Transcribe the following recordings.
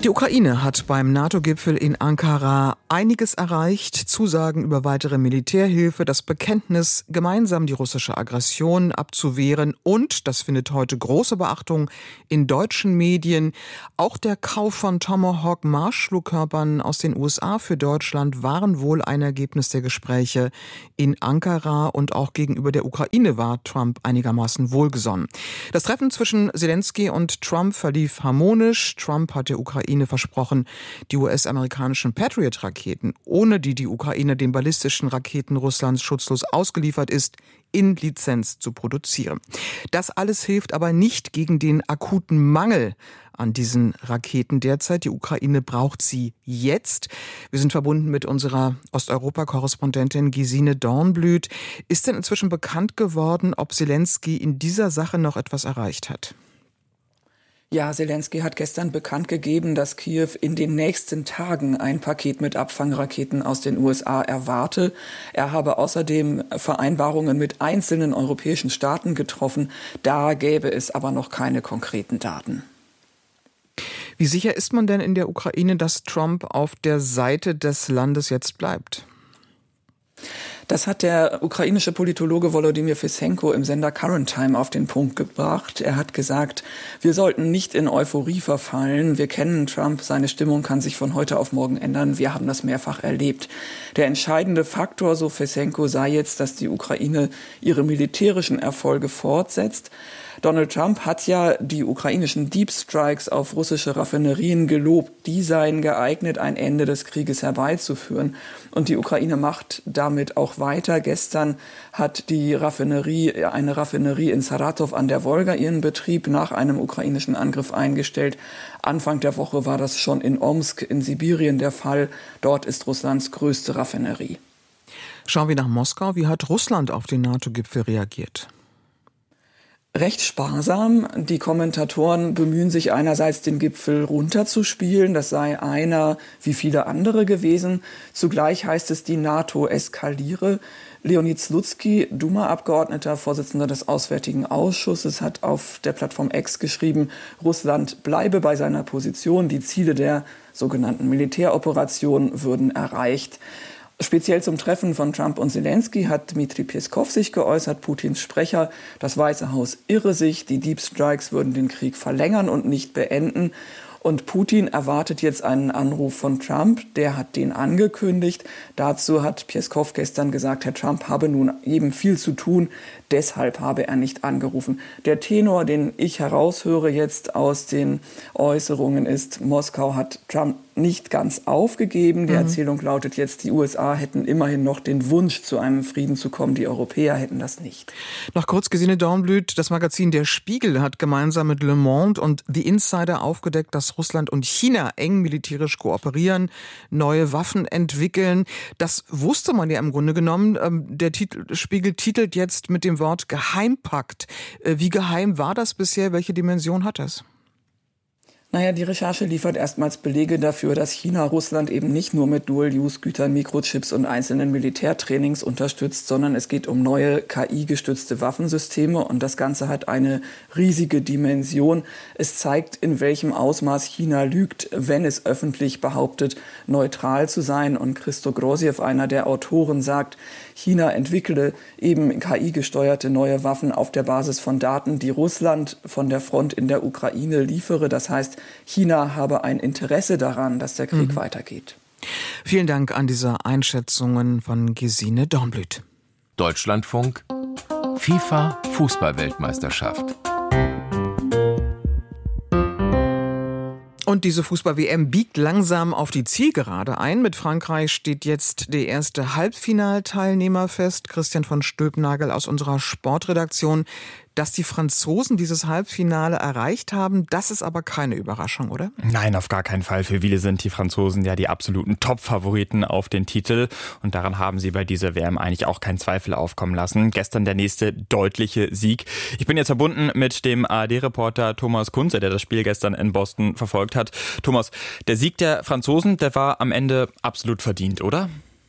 Die Ukraine hat beim NATO-Gipfel in Ankara einiges erreicht. Zusagen über weitere Militärhilfe, das Bekenntnis, gemeinsam die russische Aggression abzuwehren. Und, das findet heute große Beachtung in deutschen Medien, auch der Kauf von Tomahawk-Marschflugkörpern aus den USA für Deutschland waren wohl ein Ergebnis der Gespräche in Ankara. Und auch gegenüber der Ukraine war Trump einigermaßen wohlgesonnen. Das Treffen zwischen Selenskyj und Trump verlief harmonisch. Trump hat der Ukraine versprochen, die US-amerikanischen Patriot-Raketen, ohne die Ukraine den ballistischen Raketen Russlands schutzlos ausgeliefert ist, in Lizenz zu produzieren. Das alles hilft aber nicht gegen den akuten Mangel an diesen Raketen derzeit. Die Ukraine braucht sie jetzt. Wir sind verbunden mit unserer Osteuropa-Korrespondentin Gesine Dornblüt. Ist denn inzwischen bekannt geworden, ob Selenskyj in dieser Sache noch etwas erreicht hat? Ja, Selenskyj hat gestern bekannt gegeben, dass Kiew in den nächsten Tagen ein Paket mit Abfangraketen aus den USA erwarte. Er habe außerdem Vereinbarungen mit einzelnen europäischen Staaten getroffen. Da gäbe es aber noch keine konkreten Daten. Wie sicher ist man denn in der Ukraine, dass Trump auf der Seite des Landes jetzt bleibt? Das hat der ukrainische Politologe Volodymyr Fissenko im Sender Current Time auf den Punkt gebracht. Er hat gesagt, wir sollten nicht in Euphorie verfallen. Wir kennen Trump, seine Stimmung kann sich von heute auf morgen ändern. Wir haben das mehrfach erlebt. Der entscheidende Faktor, so Fissenko, sei jetzt, dass die Ukraine ihre militärischen Erfolge fortsetzt. Donald Trump hat ja die ukrainischen Deep Strikes auf russische Raffinerien gelobt. Die seien geeignet, ein Ende des Krieges herbeizuführen. Und die Ukraine macht damit auch weiter. Gestern hat eine Raffinerie in Saratow an der Wolga ihren Betrieb nach einem ukrainischen Angriff eingestellt. Anfang der Woche war das schon in Omsk in Sibirien der Fall. Dort ist Russlands größte Raffinerie. Schauen wir nach Moskau. Wie hat Russland auf den NATO-Gipfel reagiert? Recht sparsam. Die Kommentatoren bemühen sich einerseits, den Gipfel runterzuspielen. Das sei einer wie viele andere gewesen. Zugleich heißt es, die NATO eskaliere. Leonid Slutsky, Duma-Abgeordneter, Vorsitzender des Auswärtigen Ausschusses, hat auf der Plattform X geschrieben, Russland bleibe bei seiner Position. Die Ziele der sogenannten Militäroperation würden erreicht. Speziell zum Treffen von Trump und Selenskyj hat Dmitri Peskov sich geäußert, Putins Sprecher. Das Weiße Haus irre sich, die Deep Strikes würden den Krieg verlängern und nicht beenden. Und Putin erwartet jetzt einen Anruf von Trump, der hat den angekündigt. Dazu hat Peskov gestern gesagt, Herr Trump habe nun eben viel zu tun, deshalb habe er nicht angerufen. Der Tenor, den ich heraushöre jetzt aus den Äußerungen ist, Moskau hat Trump nicht ganz aufgegeben. Die Erzählung lautet jetzt, die USA hätten immerhin noch den Wunsch, zu einem Frieden zu kommen. Die Europäer hätten das nicht. Noch kurz, Gesine Dornblüt, das Magazin Der Spiegel hat gemeinsam mit Le Monde und The Insider aufgedeckt, dass Russland und China eng militärisch kooperieren, neue Waffen entwickeln. Das wusste man ja im Grunde genommen. Der Spiegel titelt jetzt mit dem Wort Geheimpakt. Wie geheim war das bisher? Welche Dimension hat das? Naja, die Recherche liefert erstmals Belege dafür, dass China Russland eben nicht nur mit Dual-Use-Gütern, Mikrochips und einzelnen Militärtrainings unterstützt, sondern es geht um neue KI-gestützte Waffensysteme und das Ganze hat eine riesige Dimension. Es zeigt, in welchem Ausmaß China lügt, wenn es öffentlich behauptet, neutral zu sein. Und Christo Grosjew, einer der Autoren, sagt, China entwickle eben KI-gesteuerte neue Waffen auf der Basis von Daten, die Russland von der Front in der Ukraine liefere. Das heißt, China habe ein Interesse daran, dass der Krieg weitergeht. Vielen Dank an diese Einschätzungen von Gesine Dornblüt. Deutschlandfunk FIFA Fußball-Weltmeisterschaft. Und diese Fußball-WM biegt langsam auf die Zielgerade ein. Mit Frankreich steht jetzt der erste Halbfinalteilnehmer fest. Christian von Stülpnagel aus unserer Sportredaktion. Dass die Franzosen dieses Halbfinale erreicht haben, das ist aber keine Überraschung, oder? Nein, auf gar keinen Fall. Für viele sind die Franzosen ja die absoluten Top-Favoriten auf den Titel. Und daran haben sie bei dieser WM eigentlich auch keinen Zweifel aufkommen lassen. Gestern der nächste deutliche Sieg. Ich bin jetzt verbunden mit dem ARD-Reporter Thomas Kunze, der das Spiel gestern in Boston verfolgt hat. Thomas, der Sieg der Franzosen, der war am Ende absolut verdient, oder?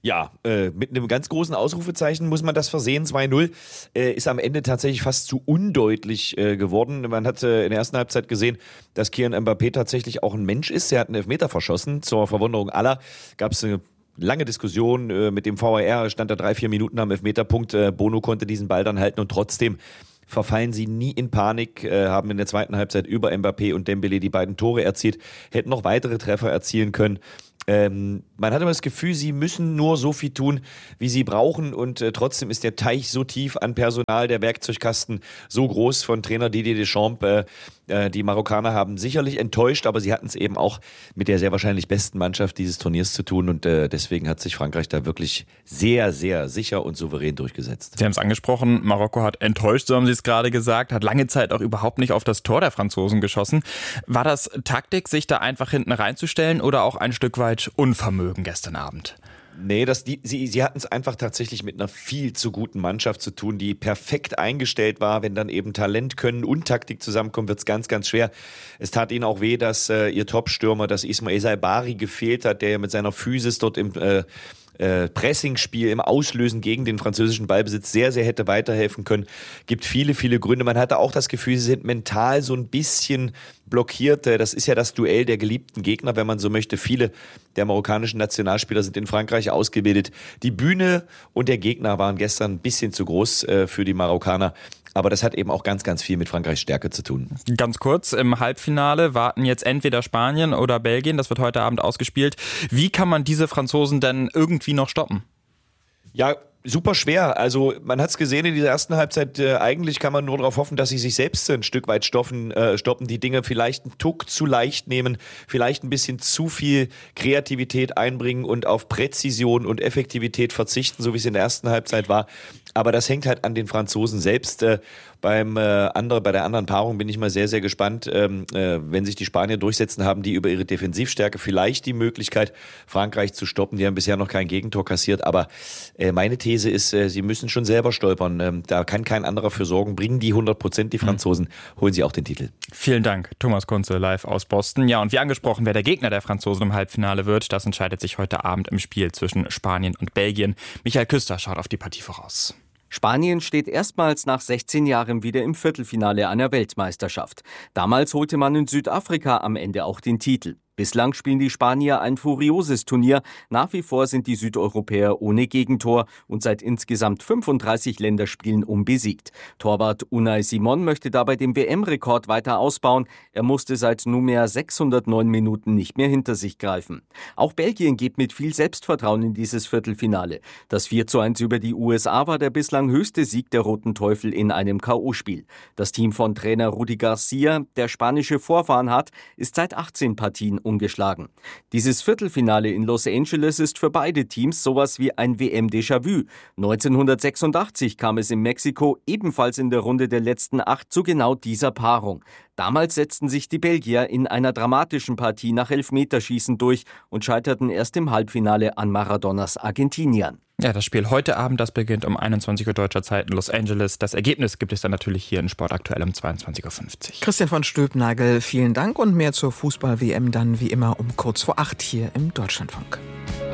Ja, mit einem ganz großen Ausrufezeichen muss man das versehen. 2-0 ist am Ende tatsächlich fast zu undeutlich geworden. Man hat in der ersten Halbzeit gesehen, dass Kylian Mbappé tatsächlich auch ein Mensch ist. Er hat einen Elfmeter verschossen. Zur Verwunderung aller gab es eine lange Diskussion mit dem VAR. Stand da 3-4 Minuten am Elfmeterpunkt. Bono konnte diesen Ball dann halten und trotzdem verfallen sie nie in Panik, haben in der zweiten Halbzeit über Mbappé und Dembélé die beiden Tore erzielt, hätten noch weitere Treffer erzielen können. Man hat immer das Gefühl, sie müssen nur so viel tun, wie sie brauchen und trotzdem ist der Teich so tief an Personal, der Werkzeugkasten so groß von Trainer Didier Deschamps. Die Marokkaner haben sicherlich enttäuscht, aber sie hatten es eben auch mit der sehr wahrscheinlich besten Mannschaft dieses Turniers zu tun und deswegen hat sich Frankreich da wirklich sehr, sehr sicher und souverän durchgesetzt. Sie haben es angesprochen, Marokko hat enttäuscht, so haben Sie es gerade gesagt, hat lange Zeit auch überhaupt nicht auf das Tor der Franzosen geschossen. War das Taktik, sich da einfach hinten reinzustellen oder auch ein Stück weit Unvermögen gestern Abend? Nee, sie hatten es einfach tatsächlich mit einer viel zu guten Mannschaft zu tun, die perfekt eingestellt war. Wenn dann eben Talent, Können und Taktik zusammenkommen, wird es ganz, ganz schwer. Es tat ihnen auch weh, dass ihr Top-Stürmer, dass Ismail Saibari gefehlt hat, der ja mit seiner Physis dort im Pressingspiel, im Auslösen gegen den französischen Ballbesitz sehr, sehr hätte weiterhelfen können. Gibt viele, viele Gründe. Man hatte auch das Gefühl, sie sind mental so ein bisschen blockiert. Das ist ja das Duell der geliebten Gegner, wenn man so möchte. Viele der marokkanischen Nationalspieler sind in Frankreich ausgebildet. Die Bühne und der Gegner waren gestern ein bisschen zu groß für die Marokkaner. Aber das hat eben auch ganz, ganz viel mit Frankreichs Stärke zu tun. Ganz kurz, im Halbfinale warten jetzt entweder Spanien oder Belgien. Das wird heute Abend ausgespielt. Wie kann man diese Franzosen denn irgendwie noch stoppen? Ja, super schwer. Also man hat es gesehen in dieser ersten Halbzeit. Eigentlich kann man nur darauf hoffen, dass sie sich selbst ein Stück weit stoppen, die Dinge vielleicht einen Tuck zu leicht nehmen, vielleicht ein bisschen zu viel Kreativität einbringen und auf Präzision und Effektivität verzichten, so wie es in der ersten Halbzeit war. Aber das hängt halt an den Franzosen selbst. Bei der anderen Paarung bin ich mal sehr, sehr gespannt. Wenn sich die Spanier durchsetzen, haben die über ihre Defensivstärke vielleicht die Möglichkeit, Frankreich zu stoppen. Die haben bisher noch kein Gegentor kassiert. Aber meine These ist, sie müssen schon selber stolpern. Da kann kein anderer für sorgen. Bringen die 100% die Franzosen, holen sie auch den Titel. Vielen Dank, Thomas Kunze, live aus Boston. Ja, und wie angesprochen, wer der Gegner der Franzosen im Halbfinale wird, das entscheidet sich heute Abend im Spiel zwischen Spanien und Belgien. Michael Küster schaut auf die Partie voraus. Spanien steht erstmals nach 16 Jahren wieder im Viertelfinale einer Weltmeisterschaft. Damals holte man in Südafrika am Ende auch den Titel. Bislang spielen die Spanier ein furioses Turnier. Nach wie vor sind die Südeuropäer ohne Gegentor und seit insgesamt 35 Länderspielen unbesiegt. Torwart Unai Simon möchte dabei den WM-Rekord weiter ausbauen. Er musste seit nunmehr 609 Minuten nicht mehr hinter sich greifen. Auch Belgien geht mit viel Selbstvertrauen in dieses Viertelfinale. Das 4:1 über die USA war der bislang höchste Sieg der Roten Teufel in einem K.O.-Spiel. Das Team von Trainer Rudi Garcia, der spanische Vorfahren hat, ist seit 18 Partien ungeschlagen. Dieses Viertelfinale in Los Angeles ist für beide Teams sowas wie ein WM-Déjà-vu. 1986 kam es in Mexiko ebenfalls in der Runde der letzten 8 zu genau dieser Paarung. Damals setzten sich die Belgier in einer dramatischen Partie nach Elfmeterschießen durch und scheiterten erst im Halbfinale an Maradonas Argentiniern. Ja, das Spiel heute Abend, das beginnt um 21 Uhr deutscher Zeit in Los Angeles. Das Ergebnis gibt es dann natürlich hier in Sport aktuell um 22.50 Uhr. Christian von Stülpnagel, vielen Dank und mehr zur Fußball-WM dann wie immer um kurz vor 8 hier im Deutschlandfunk.